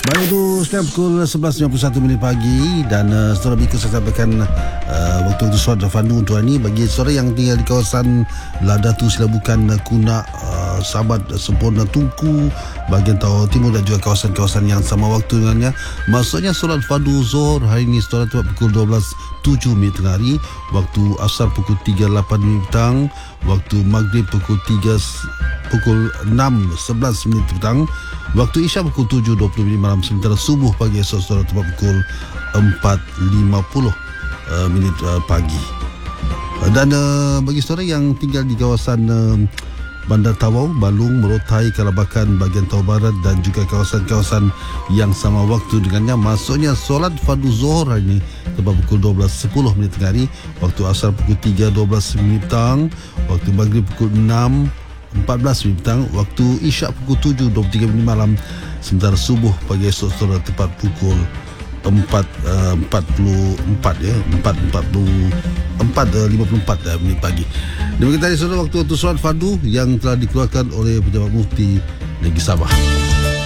Baik, itu sekarang pukul 11.91 pagi dan setelah berikut saya sampaikan waktu solat Fandu untuk hari ini bagi saudara yang tinggal di kawasan Ladatu, Silabukan, Kunak, Sabat, Sempurna, Tunku, bahagian timur dan juga kawasan-kawasan yang sama waktu dengannya. Maksudnya solat Fandu Zuhur hari ini saudara tepat pukul 12.07 tengah hari, waktu Asar pukul 3.08 petang, waktu Maghrib pukul 6.11 petang, waktu Isya pukul 7.20 malam, sementara subuh pagi esok saudara tepat pukul 4.50 pagi. Dan bagi saudara yang tinggal di kawasan Bandar Tawau, Balung, Merotai, Kalabakan, bahagian Tawau Barat dan juga kawasan-kawasan yang sama waktu dengannya, maksudnya solat Fardu Zuhur hari ini tepat pukul 12.10 tengah hari, waktu Asar pukul 3.12 petang, waktu Maghrib pukul 6.14 petang, waktu Isyak pukul 7.23 malam, sementara subuh pagi esok saudara tepat pukul 4.54 ya, 4.54 minit pagi. Demikian tadi saudara waktu solat fardu yang telah dikeluarkan oleh Pejabat Mufti Negeri Sabah.